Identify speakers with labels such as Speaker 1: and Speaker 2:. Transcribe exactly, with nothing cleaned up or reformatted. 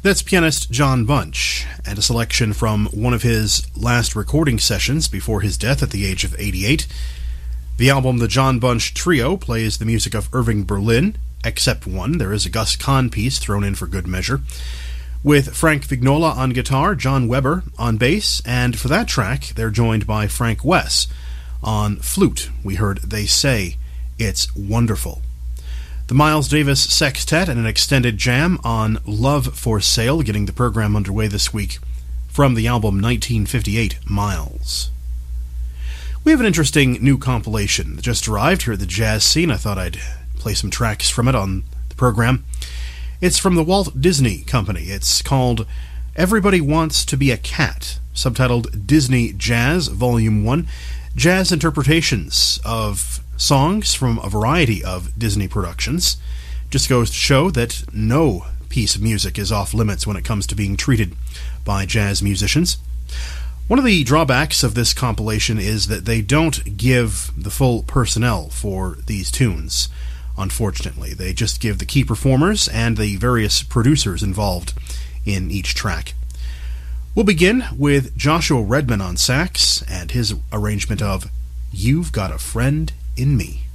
Speaker 1: That's pianist John Bunch, and a selection from one of his last recording sessions before his death at the age of eighty-eight. The album The John Bunch Trio plays the music of Irving Berlin, except one. There is a Gus Kahn piece thrown in for good measure. With Frank Vignola on guitar, John Weber on bass, and for that track, they're joined by Frank Wess on flute. We heard They Say It's Wonderful. The Miles Davis Sextet and an extended jam on Love for Sale, getting the program underway this week from the album nineteen fifty-eight, Miles. We have an interesting new compilation that just arrived here at the Jazz Scene. I thought I'd play some tracks from it on the program. It's from the Walt Disney Company. It's called Everybody Wants to Be a Cat, subtitled Disney Jazz, Volume one, jazz interpretations of songs from a variety of Disney productions. Just goes to show that no piece of music is off limits when it comes to being treated by jazz musicians. One of the drawbacks of this compilation is that they don't give the full personnel for these tunes. Unfortunately, they just give the key performers and the various producers involved in each track. We'll begin with Joshua Redman on sax and his arrangement of You've Got a Friend in Me.